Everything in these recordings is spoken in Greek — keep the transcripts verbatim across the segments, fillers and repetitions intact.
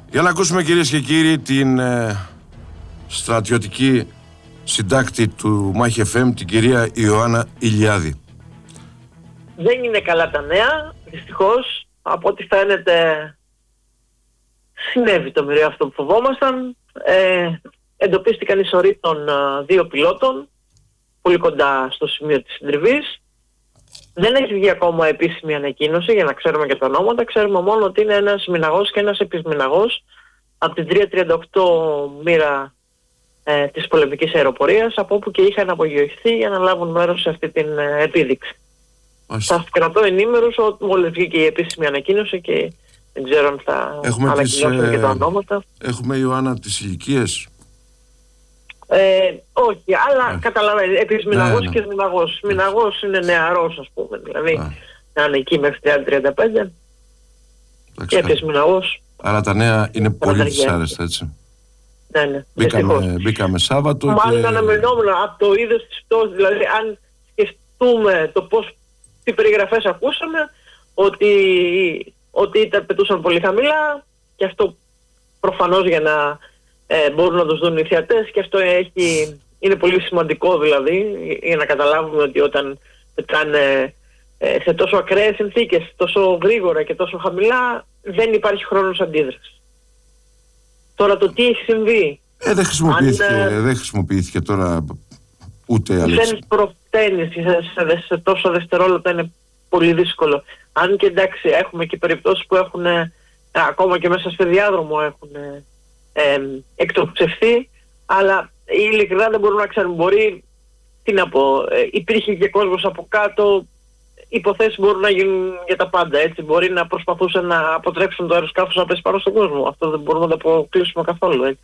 Για να ακούσουμε, κυρίες και κύριοι, την ε, στρατιωτική συντάκτη του Μάχη εφ εμ, την κυρία Ιωάννα Ηλιάδη. Δεν είναι καλά τα νέα, δυστυχώς. Από ό,τι φαίνεται συνέβη το μοιραίο αυτό που φοβόμασταν. Ε, εντοπίστηκαν οι σωροί των α, δύο πιλότων, πολύ κοντά στο σημείο της συντριβής. Δεν έχει βγει ακόμα επίσημη ανακοίνωση για να ξέρουμε και τα ονόματα. Ξέρουμε μόνο ότι είναι ένας μηναγός και ένας επισμηναγός από την τριακόσια τριάντα οκτώ μοίρα ε, της πολεμικής αεροπορίας, από όπου και είχαν απογειωθεί για να λάβουν μέρος σε αυτή την ε, επίδειξη. Θα κρατώ ενήμερους μόλις βγήκε η επίσημη ανακοίνωση και δεν ξέρω αν θα ανακοινώσουν ε, και τα ονόματα. Έχουμε, Ιωάννα, τις ηλικίες? Ε, όχι, αλλά yeah. καταλαβαίνετε, επίσης μηναγός yeah, και μηναγός. Yeah. Μηναγός είναι νεαρός, ας πούμε, δηλαδή yeah. να είναι εκεί μέχρι τριάντα τριάντα πέντε και επίσης μηναγός. Άρα τα νέα είναι πολύ δυσάρεστα, έτσι. Ναι, ναι. Μπήκαμε, μπήκαμε Σάββατο. Μάλλον και... αναμενόμενο από το είδος της πτώσης, δηλαδή αν σκεφτούμε το πώς, τι περιγραφές ακούσαμε, ότι, ότι ήταν, πετούσαν πολύ χαμηλά και αυτό προφανώς για να ε, μπορούν να τους δουν οι θεατές, και αυτό έχει, είναι πολύ σημαντικό δηλαδή για να καταλάβουμε ότι όταν πετάνε ε, σε τόσο ακραίες συνθήκες, τόσο γρήγορα και τόσο χαμηλά, δεν υπάρχει χρόνος αντίδρασης. Τώρα το τι έχει συμβεί... Ε, δεν χρησιμοποιήθηκε, αν, ε, δεν χρησιμοποιήθηκε τώρα ούτε αλήθεια. Δεν προφταίνεις σε, σε, σε τόσο δευτερόλεπτα, είναι πολύ δύσκολο. Αν και εντάξει, έχουμε και περιπτώσεις που έχουν ε, ακόμα και μέσα σε διάδρομο έχουν ε, ε, εκτοξευθεί, αλλά ειλικρινά δεν μπορούμε να ξέρουμε. Μπορεί, τι να πω, ε, υπήρχε και κόσμος από κάτω, υποθέσεις μπορούν να γίνουν για τα πάντα, έτσι. Μπορεί να προσπαθούσαν να αποτρέψουν το αεροσκάφος να πέσει πάνω στον κόσμο. Αυτό δεν μπορούμε να το αποκλείσουμε καθόλου, έτσι.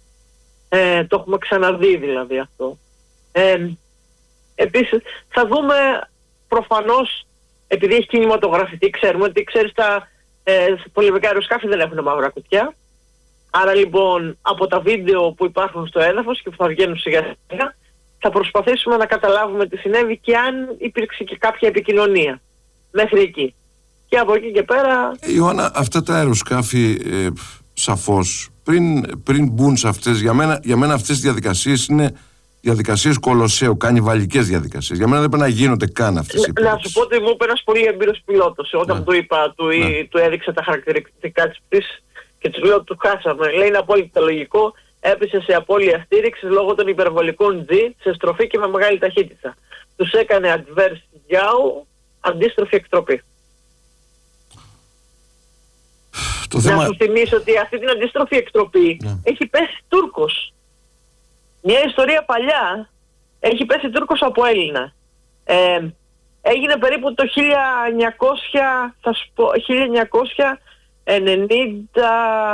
Ε, το έχουμε ξαναδεί δηλαδή αυτό. Ε, επίσης θα δούμε προφανώς, επειδή έχει κινηματογραφηθεί, ξέρουμε ότι ξέρεις τα ε, πολεμικά αεροσκάφη δεν έχουν μαύρα κουτιά. Άρα λοιπόν από τα βίντεο που υπάρχουν στο έδαφος και που θα βγαίνουν σιγά σιγά, θα προσπαθήσουμε να καταλάβουμε τι συνέβη και αν υπήρξε και κάποια επικοινωνία μέχρι εκεί. Και από εκεί και πέρα... Ιωάννα, αυτά τα αεροσκάφη ε, σαφώς πριν, πριν μπουν σε αυτές, για μένα, για μένα αυτές οι διαδικασίες είναι διαδικασίες Κολοσσέου, κανιβαλικές διαδικασίες. Για μένα δεν πρέπει να γίνονται καν αυτές οι υπηρεσίες. Να σου πω ότι μου είπε ένας πολύ εμπειρος πιλότος. Όταν ναι. του είπα, του, ναι. του έδειξα τα χαρακτηριστικά της πτήσης και του λέω του χάσαμε. Λέει είναι απόλυτα λογικό. Έπεσε σε απώλεια στήριξης λόγω των υπερβολικών G σε στροφή και με μεγάλη ταχύτητα. Τους έκανε adverse yaw, αντίστροφη εκτροπή. Το να θέμα... σου θυμίσω ότι αυτή την αντίστροφη εκτροπή yeah. έχει πέσει Τούρκος. Μια ιστορία παλιά, έχει πέσει Τούρκος από Έλληνα. Ε, έγινε περίπου το χίλια εννιακόσια, θα σου πω, χίλια εννιακόσια ενενήντα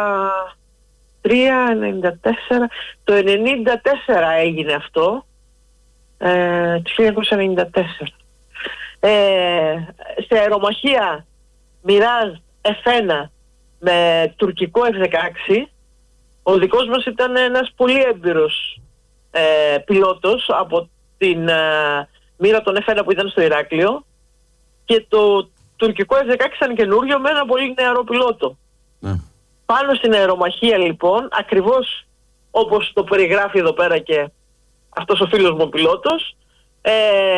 τρία ενενήντα τέσσερα, το ενενήντα τέσσερα έγινε αυτό, ε, το χίλια εννιακόσια ενενήντα τέσσερα. Ε, σε αερομαχία Mirage εφ ένα με τουρκικό εφ δεκαέξι, ο δικός μας ήταν ένας πολύ έμπειρος ε, πιλότος από την ε, μοίρα των εφ ένα που ήταν στο Ηράκλειο, και το τουρκικό εφ δεκαέξι ήταν καινούριο με ένα πολύ νεαρό πιλότο. Ναι. Πάνω στην αερομαχία λοιπόν, ακριβώς όπως το περιγράφει εδώ πέρα και αυτός ο φίλος μου ο πιλότος, ε,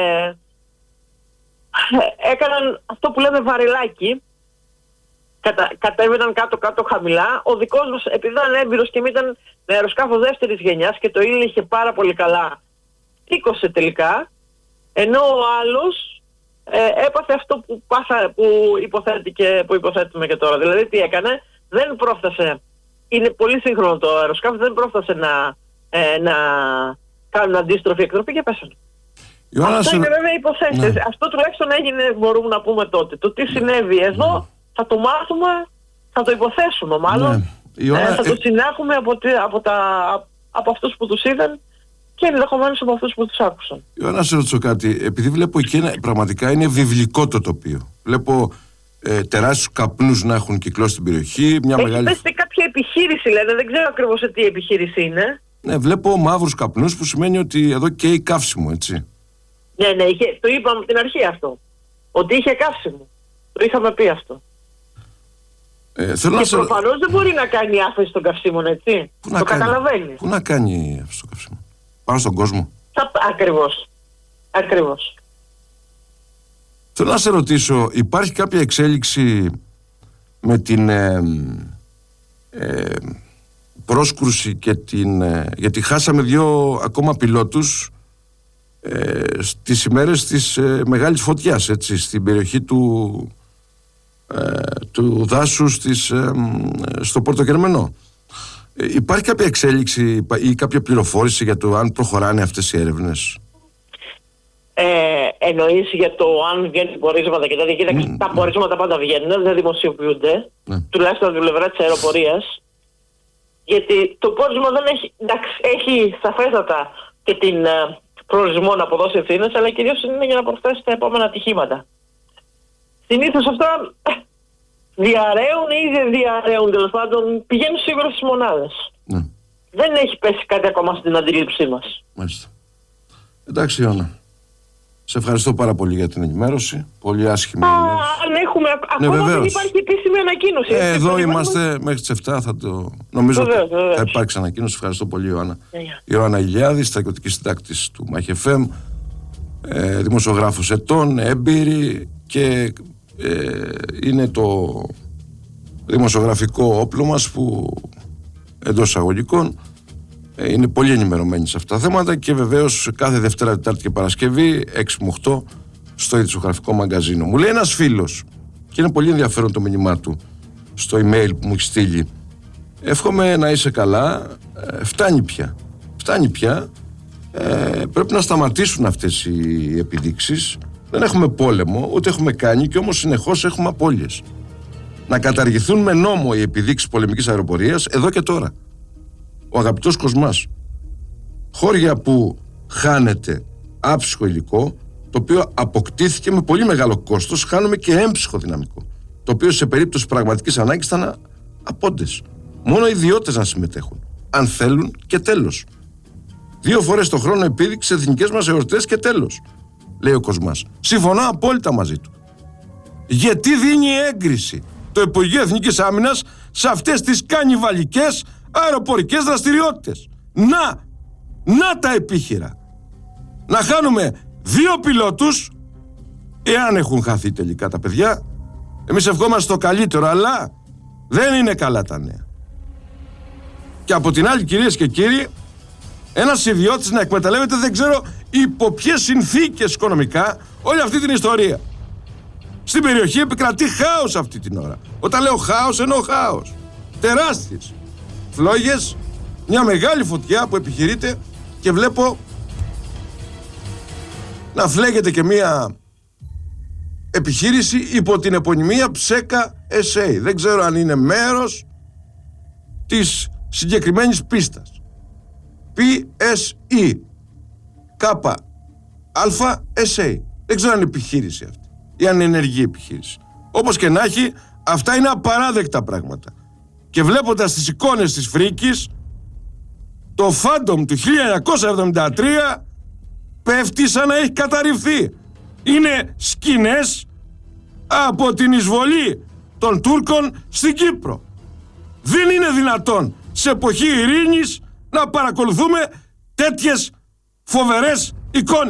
έκαναν αυτό που λέμε βαρελάκι, κατα, κατέβαιναν κάτω-κάτω χαμηλά. Ο δικός μας, επειδή ήταν έμπειρος και ήταν με αεροσκάφος δεύτερης γενιάς και το ήλιο είχε πάρα πολύ καλά, σήκωσε τελικά, ενώ ο άλλος ε, έπαθε αυτό που, πάσα, που, υποθέτηκε, που υποθέτουμε και τώρα. Δηλαδή τι έκανε, δεν πρόφτασε, είναι πολύ σύγχρονο το αεροσκάφο, δεν πρόφτασε να, ε, να κάνουν αντίστροφη εκτροπή και πέσανε. Ιωάννα, αυτό είναι βέβαια υποθέσεις. Ναι. Αυτό τουλάχιστον έγινε, μπορούμε να πούμε τότε. Το τι συνέβη εδώ ναι. θα το μάθουμε, θα το υποθέσουμε μάλλον. Ναι. Ιωάννα, ε, θα το συνάχουμε από, από, τα, από αυτούς που τους είδαν και ενδεχομένως από αυτούς που τους άκουσαν. Ιωάννα, σε ρωτήσω κάτι. Επειδή βλέπω εκεί ένα, πραγματικά είναι βιβλικό το τοπίο. Βλέπω ε, τεράστιους καπνούς να έχουν κυκλώσει στην περιοχή. Μια Έχει μεγάλη... πέσει κάποια επιχείρηση, λένε. Δεν ξέρω ακριβώς σε τι επιχείρηση είναι. Ναι, βλέπω μαύρους καπνούς που σημαίνει ότι εδώ καίει καύσιμο, έτσι. Ναι, ναι, είχε, το είπαμε από την αρχή αυτό. Ότι είχε καύσιμο. Το είχαμε πει αυτό. Ε, θέλω και να σε... προφανώς δεν μπορεί να κάνει άφεση των καυσίμων, έτσι. Πού το να κάνει, καταλαβαίνει. Πού να κάνει άφεση των καυσίμων? Πάνω στον κόσμο. Θα... Ακριβώς. Ακριβώς. Θέλω να σε ρωτήσω, υπάρχει κάποια εξέλιξη με την ε, ε, πρόσκρουση και την... Ε, γιατί χάσαμε δύο ακόμα πιλότους ε, στις ημέρες της ε, μεγάλης φωτιάς, έτσι, στην περιοχή του, ε, του δάσους της, ε, στο Πορτοκερμενό. Ε, υπάρχει κάποια εξέλιξη ή κάποια πληροφόρηση για το αν προχωράνε αυτές οι έρευνες? Ε, εννοείς για το αν βγαίνουν πορίσματα και τέτοια? Κοίταξε, Mm, τα mm. πορίσματα πάντα βγαίνουν, δεν δημοσιοποιούνται, Ναι. τουλάχιστον από την πλευρά της αεροπορίας. Γιατί το πόρισμα δεν έχει, εντάξει, έχει σαφέστατα και την ε, προορισμό να αποδώσει ευθύνες, αλλά κυρίως είναι για να προσθέσει τα επόμενα ατυχήματα. Συνήθως αυτά ε, διαρρέουν ή δεν διαρρέουν, τέλος πάντων, πηγαίνουν σίγουρα στις μονάδες. Ναι. Δεν έχει πέσει κάτι ακόμα στην αντίληψή μας. Μάλιστα. Εντάξει, Ιώνα. Σε ευχαριστώ πάρα πολύ για την ενημέρωση. Πολύ άσχημη Α, ενημέρωση. αν έχουμε, Ναι, ακόμα δεν βεβαίως. υπάρχει επίσημη ανακοίνωση. Ε, εδώ Δεν είμαστε υπάρχει... μέχρι τις εφτά. Θα το... Νομίζω Βεβαίως, ότι βεβαίως. θα υπάρξει ανακοίνωση. Ευχαριστώ πολύ, Ιωάννα. Yeah, yeah. Ιωάννα Ηλιάδη, στρατιωτική συντάκτης του Μάχη εφ εμ, ε, δημοσιογράφος ετών, έμπειρη και ε, είναι το δημοσιογραφικό όπλο μας που εντός εισαγωγικών ε, είναι πολύ ενημερωμένη σε αυτά τα θέματα και βεβαίως κάθε Δευτέρα, Τετάρτη και Παρασκευή έξι με οκτώ στο ειδησιογραφικό μαγκαζίνο. Μου λέει ένας φίλος, και είναι πολύ ενδιαφέρον το μήνυμά του στο email που μου έχει στείλει: εύχομαι να είσαι καλά, ε, φτάνει πια. Φτάνει πια. Ε, πρέπει να σταματήσουν αυτές οι επιδείξεις. Δεν έχουμε πόλεμο, ούτε έχουμε κάνει, και όμως συνεχώς έχουμε απώλειες. Να καταργηθούν με νόμο οι επιδείξεις πολεμικής αεροπορίας εδώ και τώρα. Ο αγαπητός Κοσμάς. Χώρια που χάνεται άψυχο υλικό, το οποίο αποκτήθηκε με πολύ μεγάλο κόστος, χάνουμε και έμψυχο δυναμικό, το οποίο σε περίπτωση πραγματικής ανάγκης ήταν απόντες. Μόνο οι ιδιώτες να συμμετέχουν, αν θέλουν, και τέλος. Δύο φορές το χρόνο επίδειξη σε εθνικές μας εορτές και τέλος, λέει ο Κοσμάς. Συμφωνώ απόλυτα μαζί του. Γιατί δίνει έγκριση το Υπουργείο Εθνικής Άμυνας σε αυτές τις κανιβαλικές αεροπορικές δραστηριότητες? Να! Να τα επίχειρα! Να χάνουμε δύο πιλότους, εάν έχουν χαθεί τελικά τα παιδιά. Εμείς ευχόμαστε το καλύτερο, αλλά δεν είναι καλά τα νέα. Και από την άλλη, κυρίες και κύριοι, ένας ιδιώτης να εκμεταλλεύεται δεν ξέρω υπό ποιες συνθήκες οικονομικά όλη αυτή την ιστορία. Στην περιοχή επικρατεί χάος αυτή την ώρα. Όταν λέω χάος, εννοώ χάος. Τεράστιες φλόγες, μια μεγάλη φωτιά που επιχειρείται, και βλέπω να φλέγεται και μια επιχείρηση υπό την επωνυμία Ψέκα ες έι. Δεν ξέρω αν είναι μέρος της συγκεκριμένης πίστας. πι ες ι Κάπα Αλφα ες έι. Δεν ξέρω αν είναι επιχείρηση αυτή ή αν είναι ενεργή επιχείρηση. Όπως και να έχει, αυτά είναι απαράδεκτα πράγματα. Και βλέποντας τις εικόνες της φρίκης, το Phantom του χίλια εννιακόσια εβδομήντα τρία πέφτει σαν να έχει καταρριφθεί. Είναι σκηνές από την εισβολή των Τούρκων στην Κύπρο. Δεν είναι δυνατόν σε εποχή ειρήνης να παρακολουθούμε τέτοιες φοβερές εικόνες.